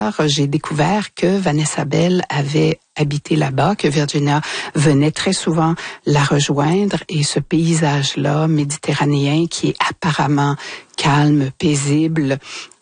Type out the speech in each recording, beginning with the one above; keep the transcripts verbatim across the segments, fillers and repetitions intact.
j'ai découvert que Vanessa Bell avait habité là-bas, que Virginia venait très souvent la rejoindre et ce paysage-là méditerranéen qui est apparemment calme, paisible,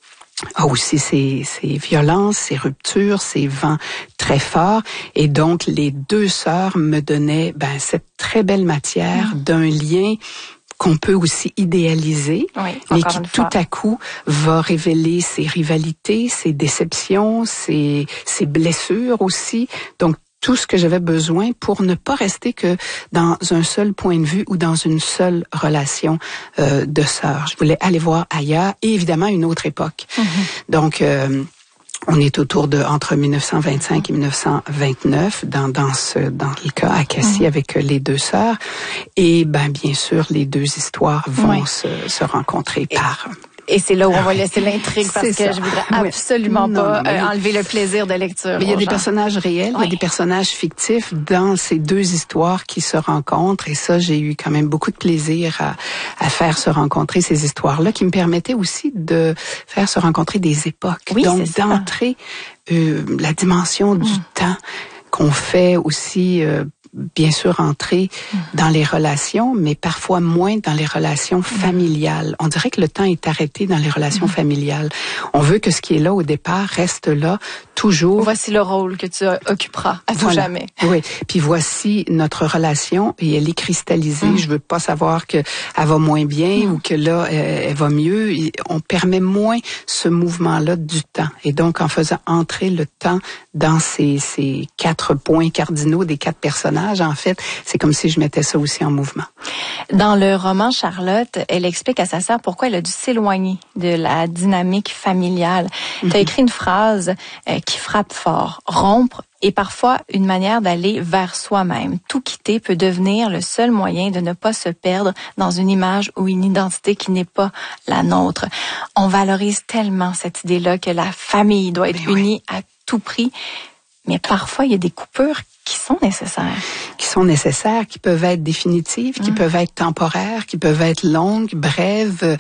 a aussi ses, ses violences, ses ruptures, ses vents très forts. Et donc, les deux sœurs me donnaient ben, cette très belle matière mmh. d'un lien qu'on peut aussi idéaliser, oui, mais qui tout à coup va révéler ses rivalités, ses déceptions, ses, ses blessures aussi. Donc, tout ce que j'avais besoin pour ne pas rester que dans un seul point de vue ou dans une seule relation euh, de sœurs. Je voulais aller voir ailleurs et évidemment une autre époque. Mm-hmm. Donc, euh, on est autour de entre mille neuf cent vingt-cinq et mille neuf cent vingt-neuf dans dans ce dans le cas à Cassis mmh. avec les deux sœurs et ben bien sûr les deux histoires vont oui. se, se rencontrer et, par et c'est là où on va laisser l'intrigue parce que ça. je voudrais absolument oui. pas non, euh, enlever le plaisir de lecture. Mais il y a des gens. personnages réels, oui. il y a des personnages fictifs dans ces deux histoires qui se rencontrent et ça j'ai eu quand même beaucoup de plaisir à à faire se rencontrer ces histoires-là qui me permettaient aussi de faire se rencontrer des époques. Oui, donc d'entrer euh, la dimension du mmh. temps qu'on fait aussi euh, bien sûr entrer mmh. dans les relations, mais parfois moins dans les relations familiales. On dirait que le temps est arrêté dans les relations mmh. familiales. On veut que ce qui est là au départ reste là toujours. Voici le rôle que tu occuperas à tout voilà. jamais. Oui. Puis voici notre relation et elle est cristallisée. Mmh. Je veux pas savoir que elle va moins bien mmh. ou que là elle, elle va mieux. On permet moins ce mouvement-là du temps. Et donc en faisant entrer le temps dans ces, ces quatre points cardinaux des quatre personnages, en fait, c'est comme si je mettais ça aussi en mouvement. Dans le roman, Charlotte, elle explique à sa sœur pourquoi elle a dû s'éloigner de la dynamique familiale. Mm-hmm. Tu as écrit une phrase euh, qui frappe fort. Rompre est parfois une manière d'aller vers soi-même. Tout quitter peut devenir le seul moyen de ne pas se perdre dans une image ou une identité qui n'est pas la nôtre. On valorise tellement cette idée-là que la famille doit être Mais unie oui. à tout prix. Mais parfois, il y a des coupures qui sont nécessaires. Qui sont nécessaires, qui peuvent être définitives, mmh. qui peuvent être temporaires, qui peuvent être longues, brèves.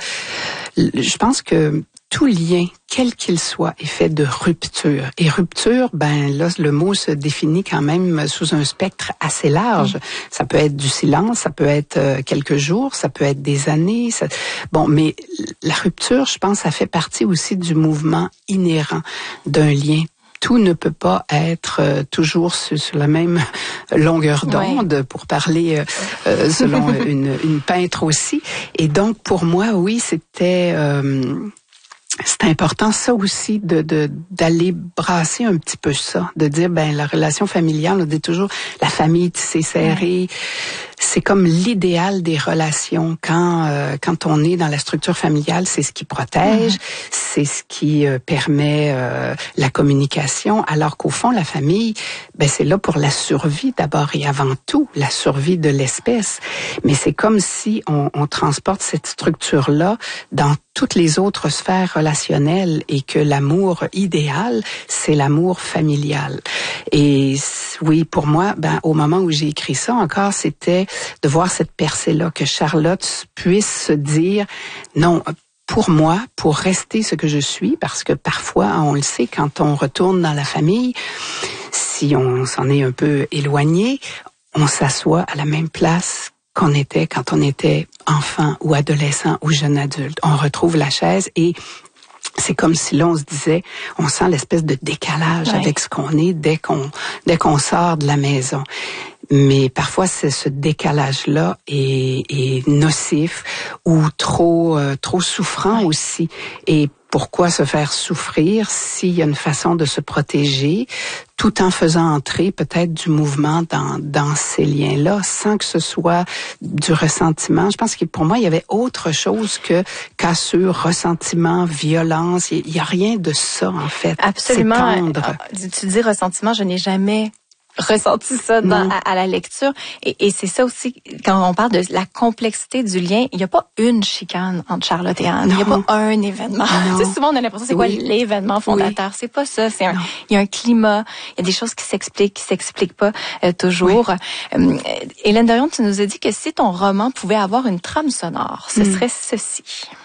Je pense que tout lien, quel qu'il soit, est fait de rupture. Et rupture, ben là, le mot se définit quand même sous un spectre assez large. Mmh. Ça peut être du silence, ça peut être quelques jours, ça peut être des années. Ça... Bon, mais la rupture, je pense, ça fait partie aussi du mouvement inhérent d'un lien. Tout ne peut pas être euh, toujours sur, sur la même longueur d'onde, oui. pour parler euh, selon une, une peintre aussi. Et donc, pour moi, oui, c'était... Euh, c'est important ça aussi de, de d'aller brasser un petit peu ça, de dire ben la relation familiale, on dit toujours la famille tissée serrée, ouais. c'est comme l'idéal des relations quand euh, quand on est dans la structure familiale, c'est ce qui protège, mmh. c'est ce qui euh, permet euh, la communication, alors qu'au fond la famille, ben c'est là pour la survie d'abord et avant tout, la survie de l'espèce. Mais c'est comme si on, on transporte cette structure là dans toutes les autres sphères relationnelles et que l'amour idéal, c'est l'amour familial. Et oui, pour moi, ben au moment où j'ai écrit ça encore, c'était de voir cette percée-là, que Charlotte puisse se dire non. Pour moi, pour rester ce que je suis, parce que parfois, on le sait, quand on retourne dans la famille, si on s'en est un peu éloigné, on s'assoit à la même place qu'on était quand on était enfant ou adolescent ou jeune adulte. On retrouve la chaise et c'est comme si là on se disait, on sent l'espèce de décalage ouais. avec ce qu'on est dès qu'on dès qu'on sort de la maison. Mais parfois, c'est ce décalage-là est, est nocif ou trop euh, trop souffrant ouais. aussi. Et pourquoi se faire souffrir s'il y a une façon de se protéger, tout en faisant entrer peut-être du mouvement dans dans ces liens-là, sans que ce soit du ressentiment. Je pense que pour moi, il y avait autre chose que cassure, ressentiment, violence. Il y a rien de ça en fait. Absolument. Tu dis ressentiment, je n'ai jamais ressenti ça dans, à, à la lecture. Et, et c'est ça aussi, quand on parle de la complexité du lien, il n'y a pas une chicane entre Charlotte et Anne. Non. Il n'y a pas un événement. Tu sais, souvent, on a l'impression, c'est oui. quoi l'événement fondateur? Oui. C'est pas ça. C'est un, il y a un climat, il y a des choses qui s'expliquent, qui s'expliquent pas euh, toujours. Oui. Euh, Hélène Dorion, tu nous as dit que si ton roman pouvait avoir une trame sonore, ce mm. serait ceci.